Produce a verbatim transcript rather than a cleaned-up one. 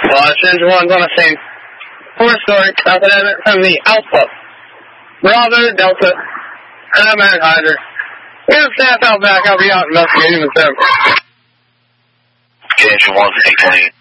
Well, it's engine one's on the scene. Four-story, traffic evidence from the Alpha. Bravo, Delta, and American Hydra. We have staff out back. I'll be out investigating with them. Engine one, take twenty.